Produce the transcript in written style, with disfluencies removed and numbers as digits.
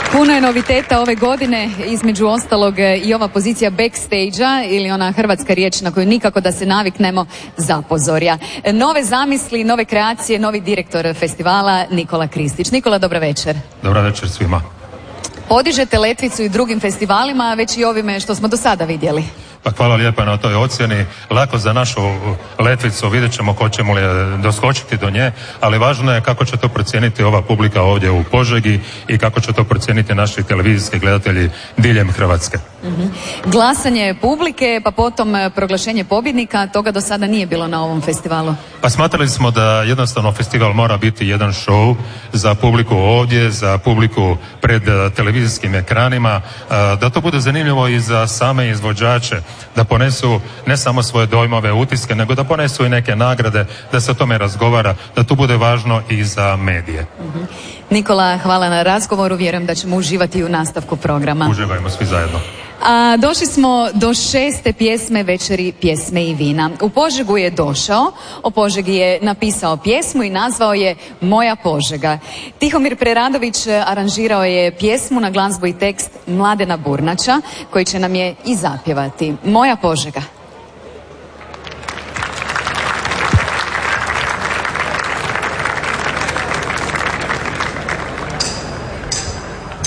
Puno je noviteta ove godine, između ostalog i ova pozicija backstage-a ili ona hrvatska riječ na koju nikako da se naviknemo, zapozorja. Nove zamisli, nove kreacije, novi direktor festivala Nikola Kristić. Nikola, dobra večer. Dobra večer svima. Podižete letvicu i drugim festivalima, već i ovime što smo do sada vidjeli. Pa hvala lijepa na toj ocjeni. Lako za našu letvicu, vidjet ćemo hoćemo li doskočiti do nje, ali važno je kako će to procijeniti ova publika ovdje u Požegi i kako će to procijeniti naši televizijski gledatelji diljem Hrvatske. Glasanje publike, pa potom proglašenje pobjednika, toga do sada nije bilo na ovom festivalu. Pa smatrali smo da jednostavno festival mora biti jedan show za publiku ovdje, za publiku pred televizijskim ekranima, da to bude zanimljivo i za same izvođače, da ponesu ne samo svoje dojmove, utiske, nego da ponesu i neke nagrade, da se o tome razgovara, da to bude važno i za medije. Nikola, hvala na razgovoru, vjerujem da ćemo uživati u nastavku programa. Uživajmo svi zajedno. A došli smo do 6. pjesme večeri Pjesme i vina. U Požegu je došao, o Požegi je napisao pjesmu i nazvao je Moja Požega. Tihomir Preradović aranžirao je pjesmu na glazbu i tekst Mladena Burnača, koji će nam je i zapjevati. Moja Požega.